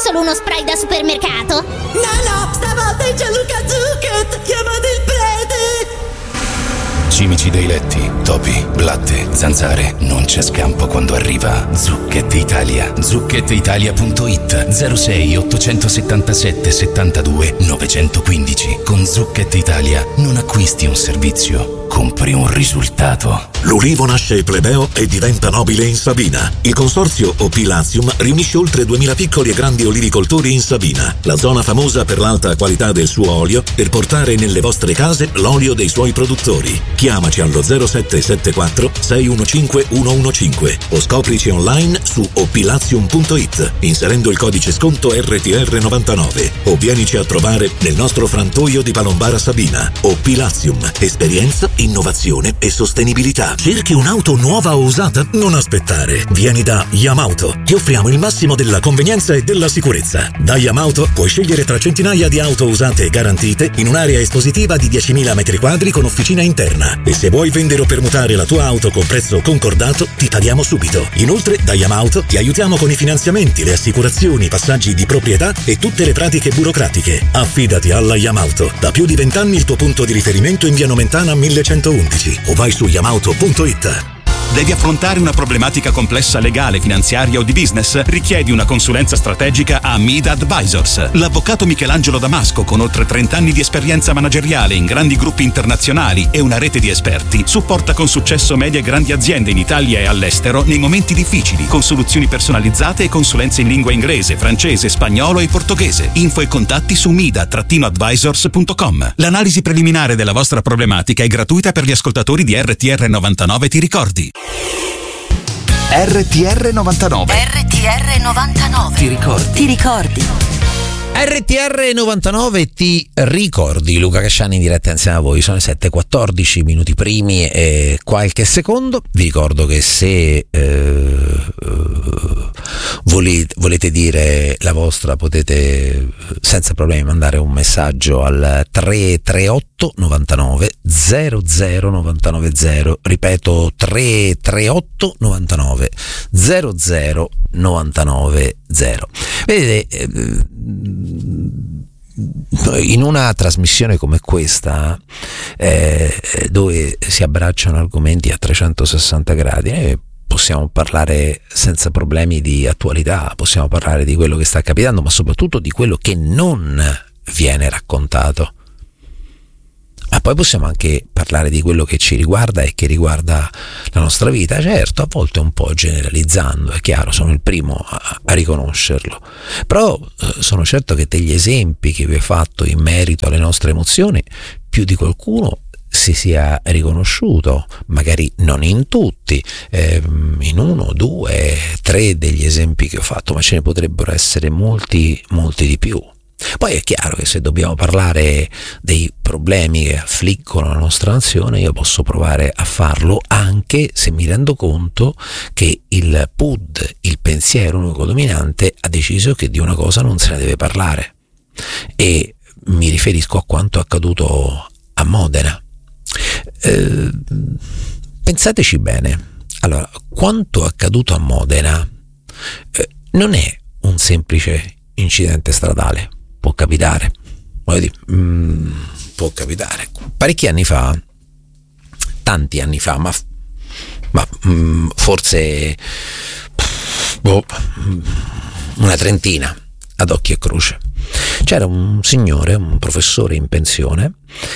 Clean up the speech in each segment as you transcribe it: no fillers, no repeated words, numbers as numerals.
solo uno spray da supermercato? No, stavolta è Gianluca Zucchet! Chiamate il prete! Cimici dei letti, topi, blatte, zanzare. Non c'è scampo quando arriva Zucchet Italia. ZucchetItalia.it 06 877 72 915. Con Zucchet Italia non acquisti un servizio, compri un risultato. L'ulivo nasce plebeo e diventa nobile in Sabina. Il consorzio OP Latium riunisce oltre 2000 piccoli e grandi olivicoltori in Sabina, la zona famosa per l'alta qualità del suo olio, per portare nelle vostre case l'olio dei suoi produttori. Chiamaci allo 0774 615 115 o scoprici online su oplatium.it inserendo il codice sconto RTR99 o vienici a trovare nel nostro frantoio di Palombara Sabina. OP Latium, esperienza, innovazione e sostenibilità. Cerchi un'auto nuova o usata? Non aspettare. Vieni da Yamauto. Ti offriamo il massimo della convenienza e della sicurezza. Da Yamauto puoi scegliere tra centinaia di auto usate e garantite in un'area espositiva di 10.000 metri quadri con officina interna. E se vuoi vendere o permutare la tua auto con prezzo concordato, ti paghiamo subito. Inoltre, da Yamauto ti aiutiamo con i finanziamenti, le assicurazioni, i passaggi di proprietà e tutte le pratiche burocratiche. Affidati alla Yamauto. Da più di 20 anni il tuo punto di riferimento in via Nomentana 1111 o vai su yamauto.it. Devi affrontare una problematica complessa legale, finanziaria o di business? Richiedi una consulenza strategica a Mida Advisors. L'avvocato Michelangelo Damasco, con oltre 30 anni di esperienza manageriale in grandi gruppi internazionali e una rete di esperti, supporta con successo medie e grandi aziende in Italia e all'estero nei momenti difficili, con soluzioni personalizzate e consulenze in lingua inglese, francese, spagnolo e portoghese. Info e contatti su mida-advisors.com. L'analisi preliminare della vostra problematica è gratuita per gli ascoltatori di RTR 99, ti ricordi? RTR 99. RTR 99. Ti ricordi? Ti ricordi? RTR 99 ti ricordi. Luca Casciani in diretta insieme a voi. Sono le 7:14 minuti primi e qualche secondo. Vi ricordo che se volete dire la vostra potete senza problemi mandare un messaggio al 338 99 00 990. Ripeto, 338 99 00 990. Vedete, in una trasmissione come questa, dove si abbracciano argomenti a 360 gradi, possiamo parlare senza problemi di attualità, possiamo parlare di quello che sta capitando, ma soprattutto di quello che non viene raccontato. Ma poi possiamo anche parlare di quello che ci riguarda e che riguarda la nostra vita, certo, a volte un po' generalizzando, è chiaro, sono il primo a riconoscerlo, però sono certo che degli esempi che vi ho fatto in merito alle nostre emozioni, più di qualcuno si sia riconosciuto, magari non in tutti, in 1, 2, 3 degli esempi che ho fatto, ma ce ne potrebbero essere molti di più. Poi è chiaro che se dobbiamo parlare dei problemi che affliggono la nostra nazione, io posso provare a farlo anche se mi rendo conto che il PUD, il pensiero unico dominante, ha deciso che di una cosa non se ne deve parlare, e mi riferisco a quanto accaduto a Modena. Pensateci bene. Allora, quanto accaduto a Modena non è un semplice incidente stradale. Può capitare, può capitare. Parecchi anni fa, tanti anni fa, ma forse una trentina ad occhio e croce, c'era un signore, un professore in pensione,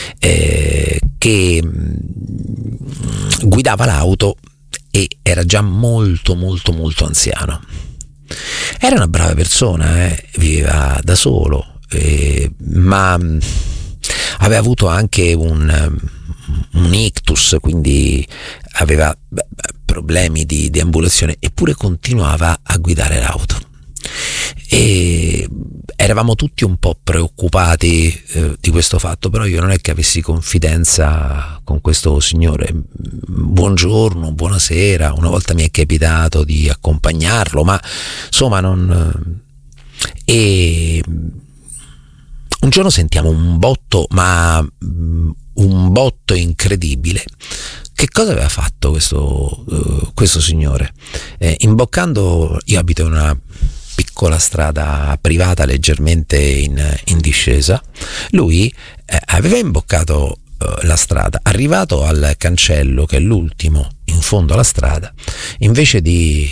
che guidava l'auto e era già molto anziano. Era una brava persona, viveva da solo, ma aveva avuto anche un ictus, quindi aveva problemi di deambulazione, eppure continuava a guidare l'auto. E eravamo tutti un po' preoccupati di questo fatto, però io non è che avessi confidenza con questo signore. Buongiorno, buonasera, una volta mi è capitato di accompagnarlo, ma insomma non... E un giorno sentiamo un botto, ma un botto incredibile. Che cosa aveva fatto questo signore? Imboccando, io abito in una piccola strada privata leggermente in discesa. Lui aveva imboccato la strada, arrivato al cancello, che è l'ultimo in fondo alla strada, invece di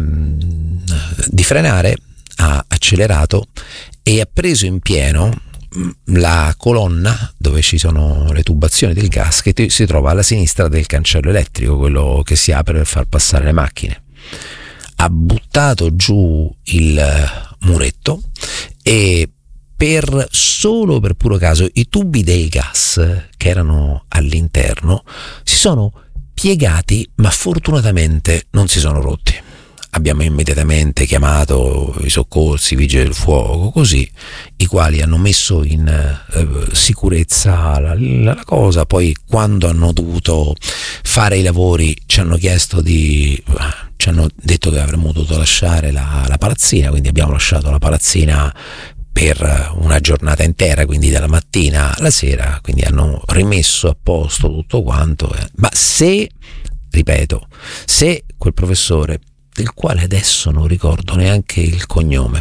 frenare ha accelerato e ha preso in pieno la colonna dove ci sono le tubazioni del gas, che si trova alla sinistra del cancello elettrico, quello che si apre per far passare le macchine. Ha buttato giù il muretto e solo per puro caso i tubi del gas che erano all'interno si sono piegati, ma fortunatamente non si sono rotti. Abbiamo immediatamente chiamato i soccorsi, i vigili del fuoco, così, i quali hanno messo in sicurezza la cosa. Poi, quando hanno dovuto fare i lavori, ci hanno detto che avremmo dovuto lasciare la palazzina, quindi abbiamo lasciato la palazzina per una giornata intera, quindi dalla mattina alla sera, quindi hanno rimesso a posto tutto quanto. Ma se quel professore, del quale adesso non ricordo neanche il cognome,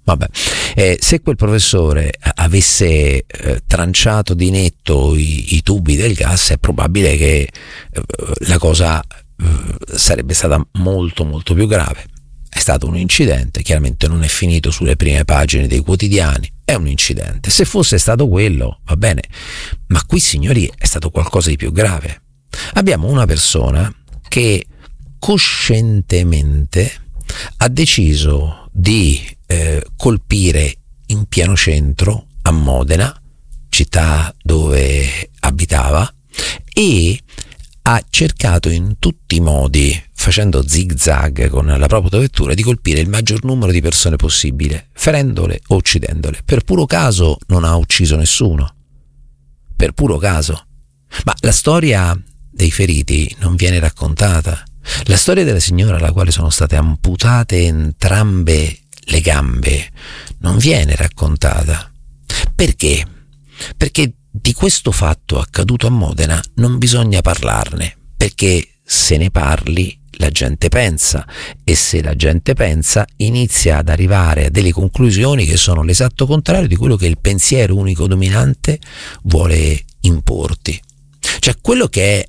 se quel professore avesse tranciato di netto i tubi del gas, è probabile che la cosa sarebbe stata molto molto più grave. È stato un incidente, chiaramente non è finito sulle prime pagine dei quotidiani, è un incidente. Se fosse stato quello, va bene, ma qui, signori, è stato qualcosa di più grave. Abbiamo una persona che coscientemente ha deciso di colpire in pieno centro a Modena, città dove abitava, e ha cercato in tutti i modi, facendo zig-zag con la propria vettura, di colpire il maggior numero di persone possibile, ferendole o uccidendole. Per puro caso non ha ucciso nessuno, per puro caso. Ma la storia dei feriti non viene raccontata. La storia della signora alla quale sono state amputate entrambe le gambe non viene raccontata. Perché? Perché di questo fatto accaduto a Modena non bisogna parlarne, perché se ne parli la gente pensa, e se la gente pensa inizia ad arrivare a delle conclusioni che sono l'esatto contrario di quello che il pensiero unico dominante vuole importi. Cioè quello che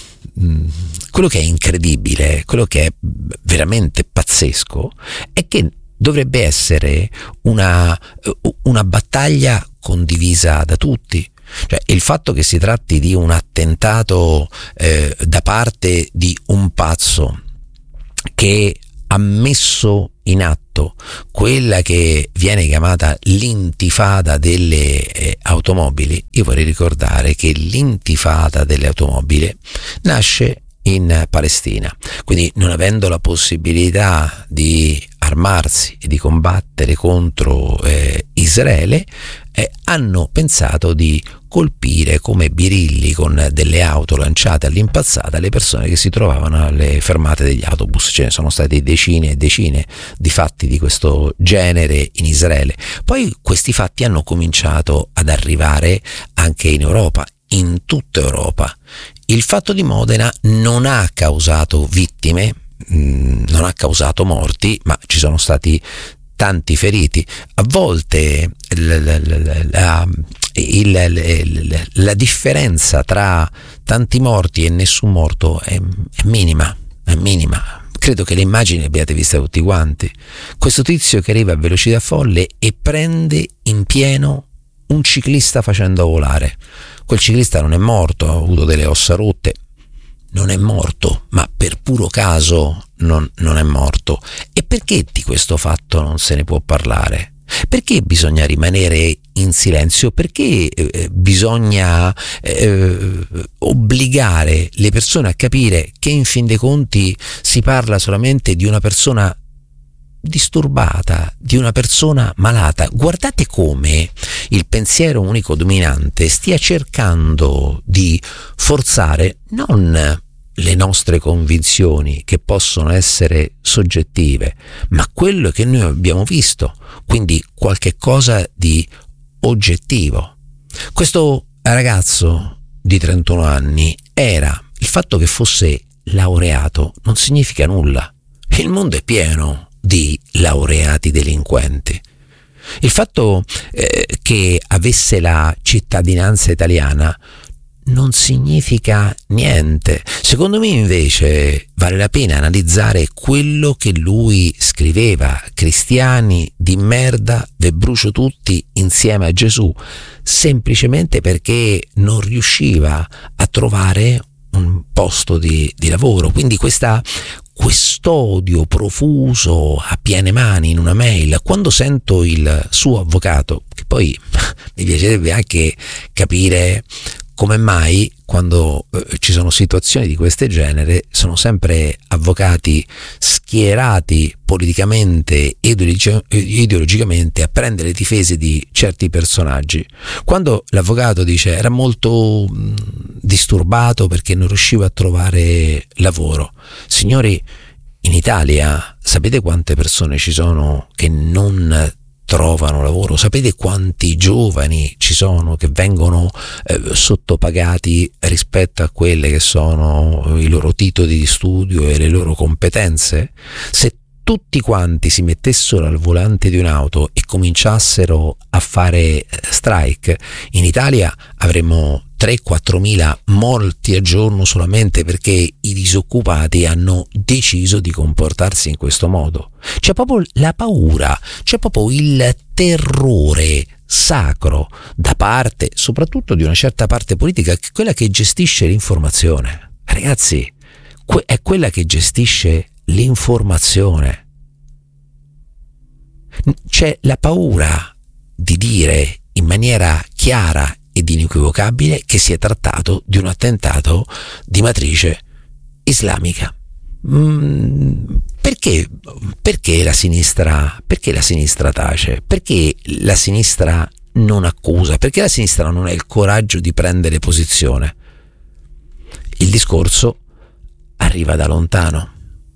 è incredibile, quello che è veramente pazzesco, è che dovrebbe essere una battaglia condivisa da tutti. Cioè, il fatto che si tratti di un attentato da parte di un pazzo che ha messo in atto quella che viene chiamata l'intifada delle automobili, io vorrei ricordare che l'intifada delle automobili nasce in Palestina, quindi non avendo la possibilità di armarsi e di combattere contro Israele, hanno pensato di colpire come birilli con delle auto lanciate all'impazzata le persone che si trovavano alle fermate degli autobus. Ce ne sono stati decine e decine di fatti di questo genere in Israele. Poi questi fatti hanno cominciato ad arrivare anche in Europa, in tutta Europa. Il fatto di Modena non ha causato vittime, non ha causato morti, ma ci sono stati tanti feriti. A volte la differenza tra tanti morti e nessun morto è minima. Credo che le immagini le abbiate viste tutti quanti. Questo tizio che arriva a velocità folle e prende in pieno un ciclista facendo volare. Quel ciclista non è morto, ha avuto delle ossa rotte, non è morto, ma per puro caso non è morto. E perché di questo fatto non se ne può parlare? Perché bisogna rimanere in silenzio? Perché bisogna obbligare le persone a capire che in fin dei conti si parla solamente di una persona disturbata, di una persona malata? Guardate come il pensiero unico dominante stia cercando di forzare non le nostre convinzioni, che possono essere soggettive, ma quello che noi abbiamo visto, quindi qualche cosa di oggettivo. Questo ragazzo di 31 anni il fatto che fosse laureato non significa nulla. Il mondo è pieno di laureati delinquenti. Il fatto che avesse la cittadinanza italiana non significa niente. Secondo me invece vale la pena analizzare quello che lui scriveva: cristiani di merda, ve brucio tutti insieme a Gesù, semplicemente perché non riusciva a trovare un posto di lavoro. Quindi quest'odio profuso a piene mani in una mail. Quando sento il suo avvocato, che poi mi piacerebbe anche capire come mai quando ci sono situazioni di questo genere sono sempre avvocati schierati politicamente e ideologicamente a prendere le difese di certi personaggi. Quando l'avvocato dice era molto disturbato perché non riusciva a trovare lavoro. Signori, in Italia sapete quante persone ci sono che non trovano lavoro? Sapete quanti giovani ci sono che vengono sottopagati rispetto a quelle che sono i loro titoli di studio e le loro competenze? Se tutti quanti si mettessero al volante di un'auto e cominciassero a fare strike, in Italia avremmo 3-4 mila morti al giorno solamente perché i disoccupati hanno deciso di comportarsi in questo modo. C'è proprio la paura, c'è proprio il terrore sacro da parte soprattutto di una certa parte politica, che è quella che gestisce l'informazione. Ragazzi, è quella che gestisce l'informazione. C'è la paura di dire in maniera chiara ed inequivocabile che si è trattato di un attentato di matrice islamica. Perché la sinistra tace? Perché la sinistra non accusa? Perché la sinistra non ha il coraggio di prendere posizione? Il discorso arriva da lontano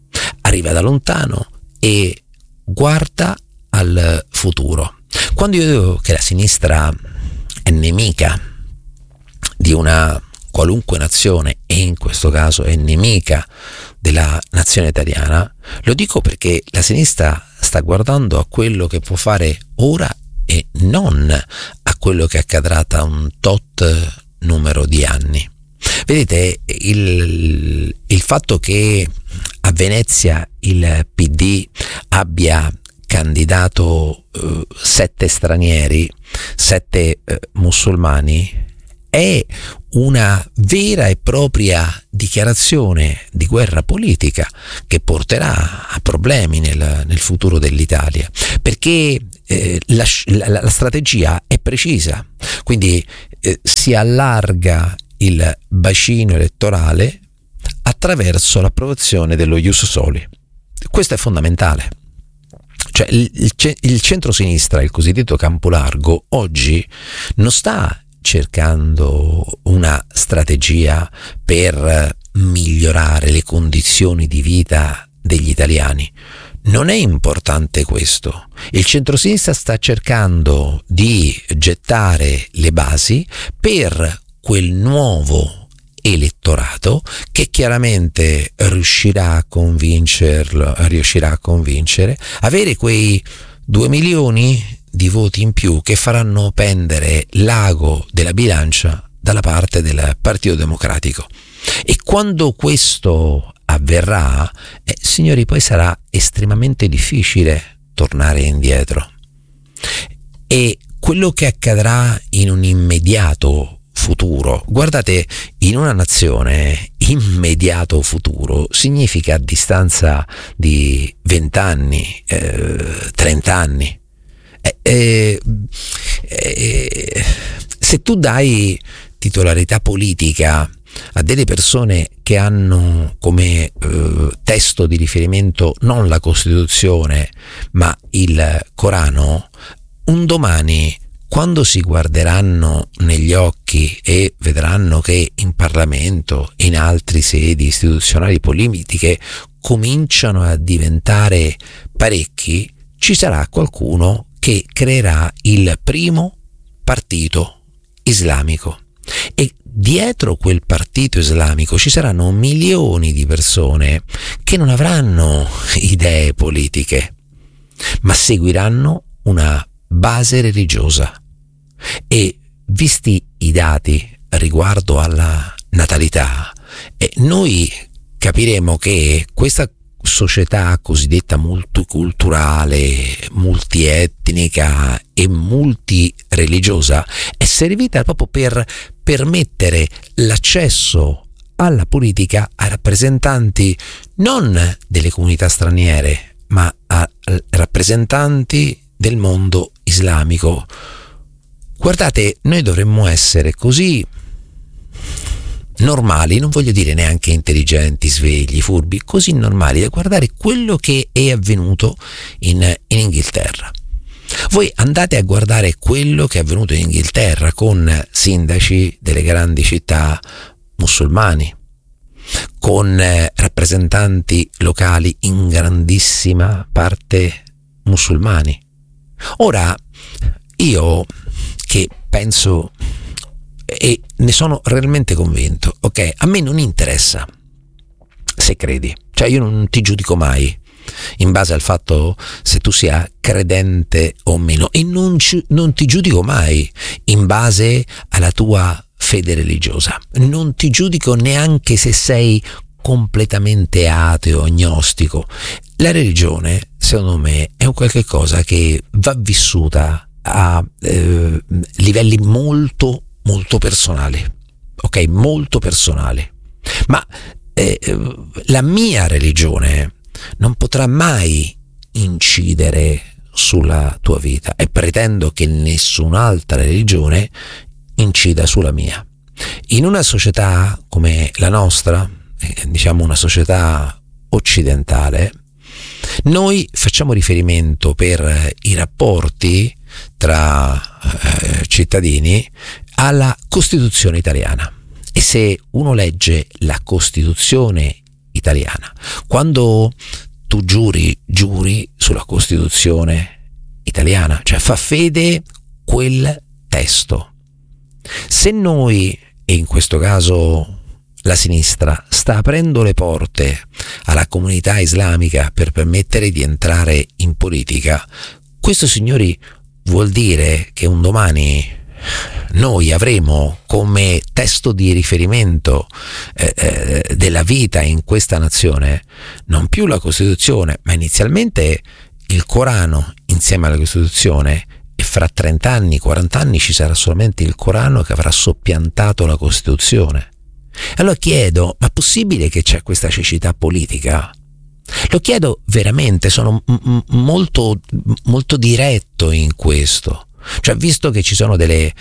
e guarda al futuro. Quando io dico che la sinistra è nemica di una qualunque nazione, e in questo caso è nemica della nazione italiana, lo dico perché la sinistra sta guardando a quello che può fare ora e non a quello che accadrà tra un tot numero di anni. Vedete, il fatto che a Venezia il PD abbia candidato 7 stranieri, 7 musulmani, è una vera e propria dichiarazione di guerra politica che porterà a problemi nel futuro dell'Italia, perché la strategia è precisa. Quindi si allarga il bacino elettorale attraverso l'approvazione dello ius soli. Questo è fondamentale. Cioè il centro-sinistra, il cosiddetto campo largo, oggi non sta cercando una strategia per migliorare le condizioni di vita degli italiani. Non è importante questo. Il centro-sinistra sta cercando di gettare le basi per quel nuovo elettorato che chiaramente riuscirà a convincere, avere quei 2 milioni di voti in più che faranno pendere l'ago della bilancia dalla parte del Partito Democratico. E quando questo avverrà, signori, poi sarà estremamente difficile tornare indietro. E quello che accadrà in un immediato futuro, guardate, in una nazione immediato futuro significa a distanza di 20 anni, 30 anni. Se tu dai titolarità politica a delle persone che hanno come testo di riferimento non la Costituzione ma il Corano, un domani, quando si guarderanno negli occhi e vedranno che in Parlamento e in altre sedi istituzionali politiche cominciano a diventare parecchi, ci sarà qualcuno che creerà il primo partito islamico, e dietro quel partito islamico ci saranno milioni di persone che non avranno idee politiche, ma seguiranno una base religiosa. E visti i dati riguardo alla natalità, noi capiremo che questa società cosiddetta multiculturale, multietnica e multireligiosa è servita proprio per permettere l'accesso alla politica a rappresentanti non delle comunità straniere, ma a rappresentanti del mondo islamico. Guardate, noi dovremmo essere così normali, non voglio dire neanche intelligenti, svegli, furbi, così normali da guardare quello che è avvenuto in Inghilterra. Voi andate a guardare quello che è avvenuto in Inghilterra con sindaci delle grandi città musulmani, con rappresentanti locali in grandissima parte musulmani. Ora, io che penso e ne sono realmente convinto, ok, a me non interessa se credi, cioè io non ti giudico mai in base al fatto se tu sia credente o meno, e non ti giudico mai in base alla tua fede religiosa, non ti giudico neanche se sei completamente ateo, agnostico. La religione, secondo me, è un qualche cosa che va vissuta a livelli molto personali, ok, molto personali, ma la mia religione non potrà mai incidere sulla tua vita, e pretendo che nessun'altra religione incida sulla mia. In una società come la nostra, diciamo una società occidentale, noi facciamo riferimento per i rapporti tra cittadini alla Costituzione italiana. E se uno legge la Costituzione italiana, quando tu giuri sulla Costituzione italiana, cioè fa fede quel testo. Se noi, e in questo caso la sinistra, sta aprendo le porte alla comunità islamica per permettere di entrare in politica, questo, signori, vuol dire che un domani noi avremo come testo di riferimento della vita in questa nazione non più la Costituzione, ma inizialmente il Corano insieme alla Costituzione, e fra 30 anni, 40 anni ci sarà solamente il Corano che avrà soppiantato la Costituzione. Allora chiedo, ma possibile che c'è questa cecità politica? Lo chiedo veramente, sono molto diretto in questo. Cioè, visto che ci sono delle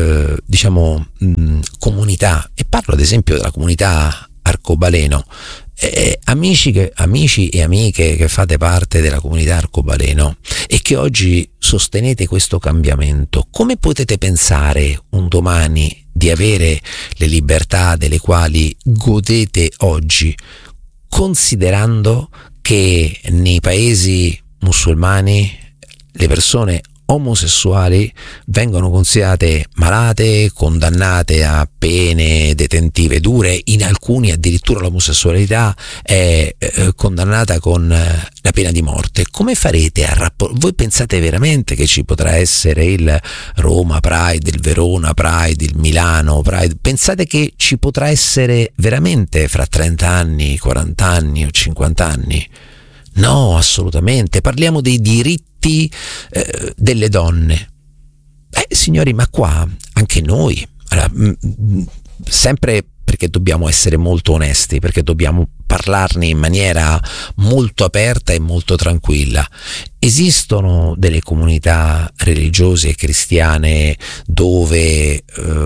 comunità, e parlo ad esempio della comunità arcobaleno, amici e amiche che fate parte della comunità arcobaleno e che oggi sostenete questo cambiamento, come potete pensare un domani di avere le libertà delle quali godete oggi, considerando che nei paesi musulmani le persone omosessuali vengono considerate malate, condannate a pene detentive dure, in alcuni addirittura l'omosessualità è condannata con la pena di morte? Come farete a voi pensate veramente che ci potrà essere il Roma Pride, il Verona Pride, il Milano Pride? Pensate che ci potrà essere veramente fra 30 anni, 40 anni o 50 anni? No, assolutamente. Parliamo dei diritti delle donne. Signori, ma qua anche noi, sempre perché dobbiamo essere molto onesti, perché dobbiamo parlarne in maniera molto aperta e molto tranquilla. Esistono delle comunità religiose e cristiane dove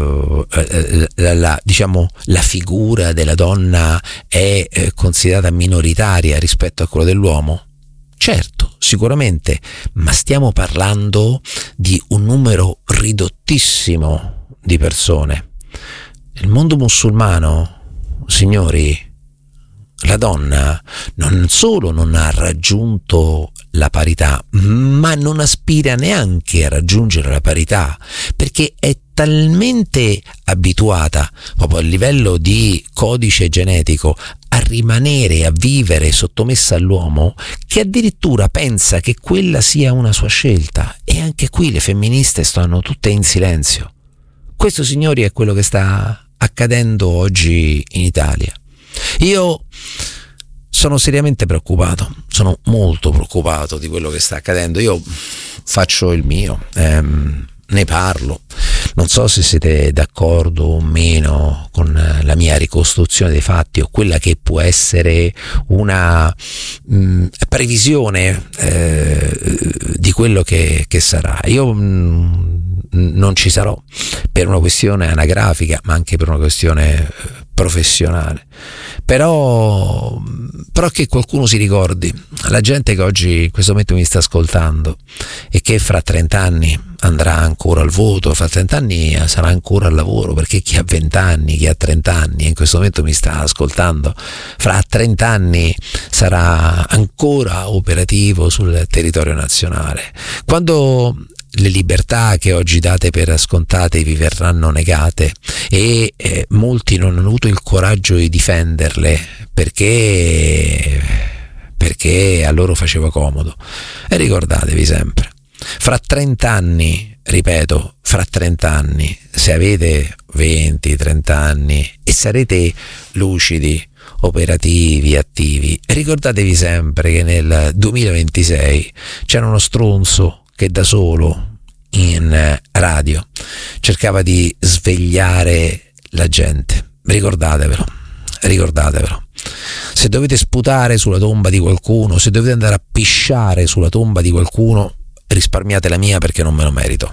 la figura della donna è considerata minoritaria rispetto a quella dell'uomo? Certo, sicuramente, ma stiamo parlando di un numero ridottissimo di persone. Nel mondo musulmano, signori, la donna non solo non ha raggiunto la parità, ma non aspira neanche a raggiungere la parità, perché è talmente abituata proprio a livello di codice genetico a rimanere, a vivere sottomessa all'uomo, che addirittura pensa che quella sia una sua scelta. E anche qui le femministe stanno tutte in silenzio. Questo, signori, è quello che sta accadendo oggi in Italia. Io sono seriamente preoccupato, sono molto preoccupato di quello che sta accadendo. Io faccio il mio, ne parlo, non so se siete d'accordo o meno con la mia ricostruzione dei fatti o quella che può essere una previsione di quello che sarà. Io non ci sarò per una questione anagrafica, ma anche per una questione professionale, però che qualcuno si ricordi, la gente che oggi in questo momento mi sta ascoltando e che fra 30 anni andrà ancora al voto, fra 30 anni sarà ancora al lavoro, perché chi ha 20 anni, chi ha 30 anni e in questo momento mi sta ascoltando, fra 30 anni sarà ancora operativo sul territorio nazionale. Quando le libertà che oggi date per scontate vi verranno negate e molti non hanno avuto il coraggio di difenderle perché a loro faceva comodo. E ricordatevi sempre, fra 30 anni, ripeto, fra 30 anni, se avete 20-30 anni e sarete lucidi, operativi, attivi, ricordatevi sempre che nel 2026 c'era uno stronzo che da solo in radio cercava di svegliare la gente. Ricordatevelo. Se dovete sputare sulla tomba di qualcuno, se dovete andare a pisciare sulla tomba di qualcuno, risparmiate la mia perché non me lo merito.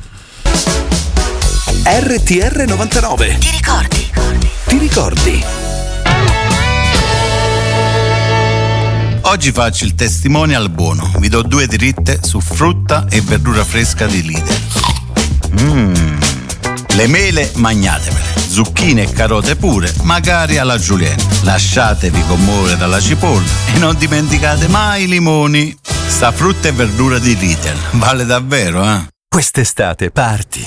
RTR 99. Ti ricordi? Oggi faccio il testimonial buono. Vi do 2 dritte su frutta e verdura fresca di Lidl. Le mele magnatevele, zucchine e carote pure, magari alla julienne. Lasciatevi commuovere dalla cipolla e non dimenticate mai i limoni. Sta frutta e verdura di Lidl vale davvero, eh? Quest'estate parti,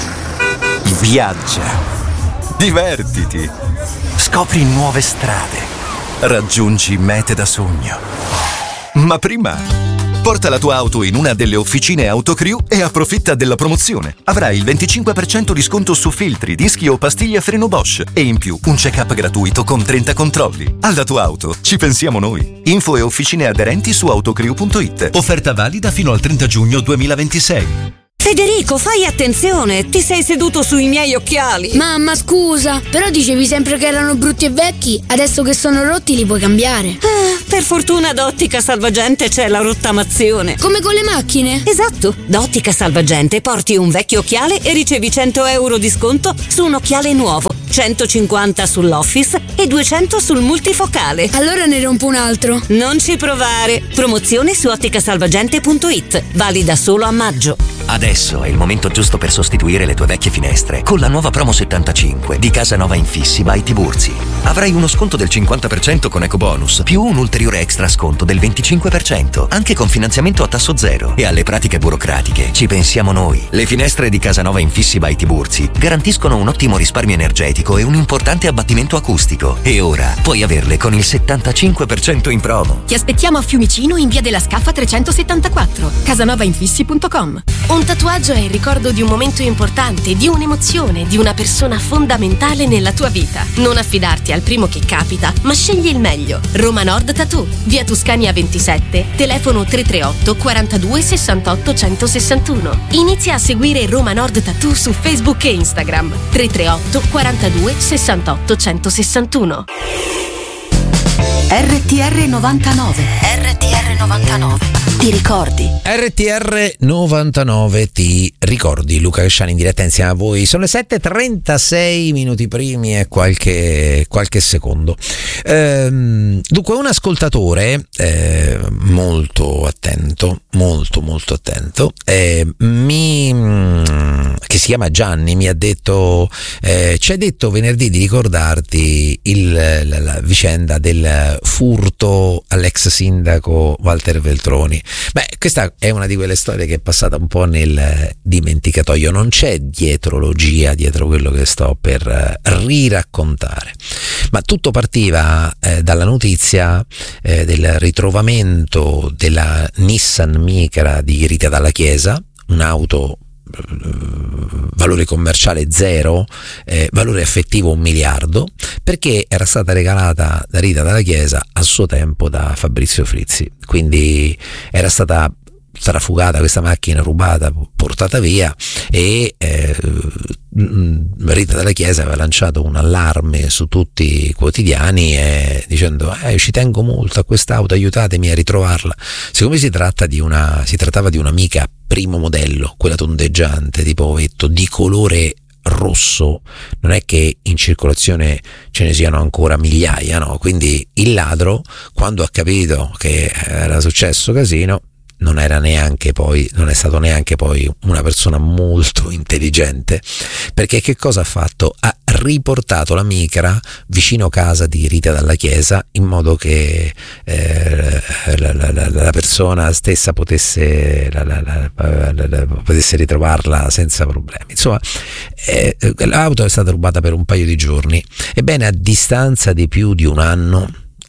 viaggia, divertiti, scopri nuove strade, raggiungi mete da sogno. Ma prima porta la tua auto in una delle officine Autocrew e approfitta della promozione. Avrai il 25% di sconto su filtri, dischi o pastiglie a freno Bosch e in più un check-up gratuito con 30 controlli. Alla tua auto ci pensiamo noi. Info e officine aderenti su autocrew.it. Offerta valida fino al 30 giugno 2026. Federico, fai attenzione, ti sei seduto sui miei occhiali. Mamma, scusa, però dicevi sempre che erano brutti e vecchi, adesso che sono rotti li puoi cambiare. Per fortuna da Ottica Salvagente c'è la rottamazione. Come con le macchine? Esatto, da Ottica Salvagente porti un vecchio occhiale e ricevi 100 euro di sconto su un occhiale nuovo, 150 sull'Office e 200 sul multifocale. Allora ne rompo un altro. Non ci provare, promozione su otticasalvagente.it, valida solo a maggio. Adesso è il momento giusto per sostituire le tue vecchie finestre con la nuova promo 75 di Casanova Infissi by Tiburzi. Avrai uno sconto del 50% con ecobonus più un ulteriore extra sconto del 25%, anche con finanziamento a tasso zero. E alle pratiche burocratiche ci pensiamo noi. Le finestre di Casanova Infissi by Tiburzi garantiscono un ottimo risparmio energetico e un importante abbattimento acustico. E ora puoi averle con il 75% in promo. Ti aspettiamo a Fiumicino in via della Scaffa 374, casanovainfissi.com. Un tatuaggio è il ricordo di un momento importante, di un'emozione, di una persona fondamentale nella tua vita. Non affidarti al primo che capita, ma scegli il meglio. Roma Nord Tattoo, via Tuscania 27, telefono 338 42 68 161. Inizia a seguire Roma Nord Tattoo su Facebook e Instagram. 338 42 68 161. RTR 99. RTR 99. Ti ricordi? RTR 99 ti ricordi. Luca Casciani in diretta insieme a voi. Sono le 7:36 minuti primi e qualche secondo. Dunque un ascoltatore molto attento, molto attento, mi che si chiama Gianni, mi ha detto ci hai detto venerdì di ricordarti la vicenda del furto all'ex sindaco Walter Veltroni. Beh, questa è una di quelle storie che è passata un po' nel dimenticatoio, non c'è dietrologia dietro quello che sto per riraccontare, ma tutto partiva dalla notizia del ritrovamento della Nissan Micra di Rita Dalla Chiesa, un'auto valore commerciale 0, valore effettivo 1 miliardo, perché era stata regalata da Rita Dalla Chiesa a suo tempo da Fabrizio Frizzi, quindi era stata trafugata questa macchina, rubata, portata via, e Rita Dalla Chiesa aveva lanciato un allarme su tutti i quotidiani dicendo ci tengo molto a quest'auto, aiutatemi a ritrovarla. Siccome si trattava di un'amica primo modello, quella tondeggiante tipo ovetto, di colore rosso, non è che in circolazione ce ne siano ancora migliaia, no? Quindi il ladro, quando ha capito che era successo casino, non è stato neanche poi una persona molto intelligente, perché che cosa ha fatto? Ha riportato la Micra vicino casa di Rita Dalla Chiesa, in modo che la persona stessa potesse ritrovarla senza problemi. Insomma, l'auto è stata rubata per un paio di giorni. Ebbene, a distanza di più di un anno,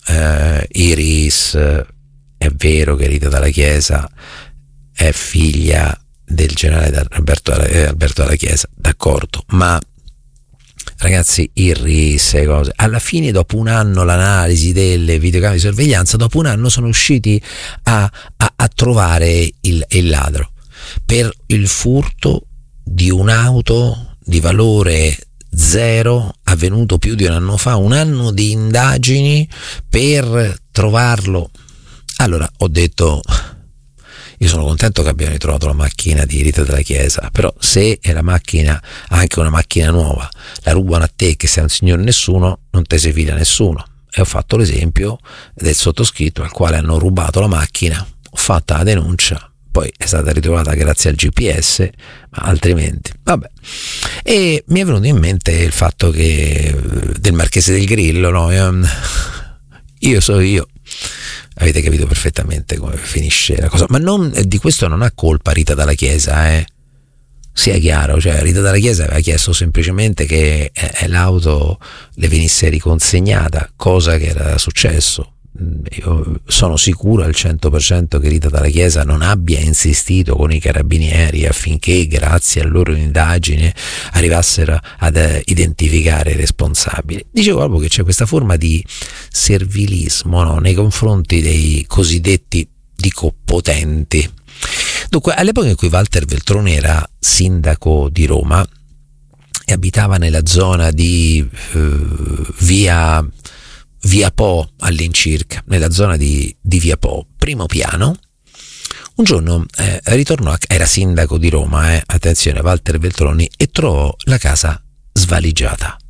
Iris, è vero che Rita Dalla Chiesa è figlia del generale Alberto Dalla Chiesa, d'accordo, ma ragazzi, Iris e cose, alla fine, dopo un anno, l'analisi delle videocamere di sorveglianza, dopo un anno sono riusciti a trovare il ladro per il furto di un'auto di valore 0 avvenuto più di un anno fa. Un anno di indagini per trovarlo. Allora ho detto, io sono contento che abbiano ritrovato la macchina di Rita Dalla Chiesa, però se è la macchina, anche una macchina nuova, la rubano a te che sei un signor nessuno, non te si fida nessuno. E ho fatto l'esempio del sottoscritto al quale hanno rubato la macchina, ho fatto la denuncia, poi è stata ritrovata grazie al GPS, ma altrimenti vabbè. E mi è venuto in mente il fatto che del Marchese del Grillo, no? Io so io. Avete capito perfettamente come finisce la cosa, ma di questo non ha colpa Rita Dalla Chiesa, sia chiaro, cioè Rita Dalla Chiesa aveva chiesto semplicemente che l'auto le venisse riconsegnata, cosa che era successo. Io sono sicuro al 100% che Rita Dalla Chiesa non abbia insistito con i carabinieri affinché, grazie alla loro indagine, arrivassero ad identificare i responsabili. Dicevo proprio che c'è questa forma di servilismo, no? Nei confronti dei cosiddetti, dico, potenti. Dunque, all'epoca in cui Walter Veltroni era sindaco di Roma e abitava nella zona di via Po all'incirca, nella zona di via Po, primo piano, un giorno ritornò, era sindaco di Roma, attenzione, Walter Veltroni, e trovò la casa svaligiata.